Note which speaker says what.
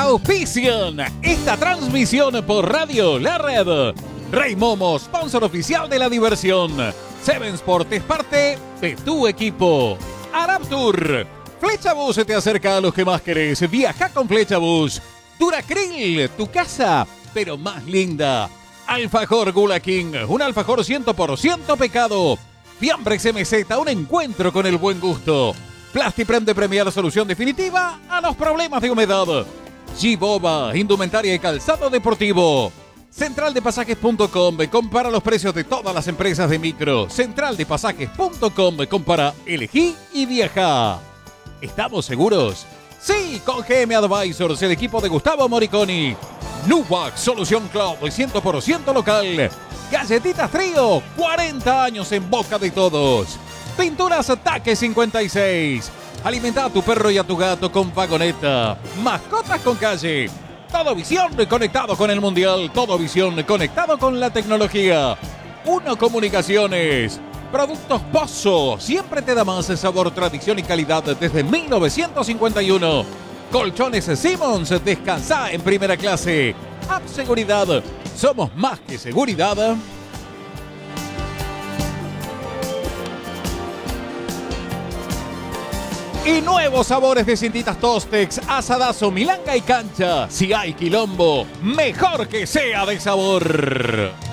Speaker 1: auspician esta transmisión por Radio La Red. Rey Momo, sponsor oficial de la diversión. Seven Sport es parte de tu equipo. Arab Tour. Flechabús te acerca a los que más querés. Viaja con Flechabús. Duracril, tu casa, pero más linda. Alfajor Gula King, un alfajor 100% pecado. Fiambres MZ, un encuentro con el buen gusto. Plastiprem de Premier, solución definitiva a los problemas de humedad. G-Boba, indumentaria y calzado deportivo. Centraldepasajes.com, compara los precios de todas las empresas de micro. Centraldepasajes.com, compara, elegí y viaja. ¿Estamos seguros? Sí, con GM Advisors, el equipo de Gustavo Moriconi. Nubac, solución cloud 100% local. Galletitas Trío, 40 años en boca de todos. Pinturas Ataque 56. Alimenta a tu perro y a tu gato con Vagoneta. Mascotas con Calle. Todo Visión conectado con el Mundial. Todo Visión conectado con la tecnología. Uno Comunicaciones. Productos Pozo. Siempre te da más sabor, tradición y calidad desde 1951. Colchones Simmons. Descansa en primera clase. App Seguridad. Somos más que seguridad. Y nuevos sabores de cintitas Tostex, asadazo, milanga y cancha. Si hay quilombo, mejor que sea de sabor.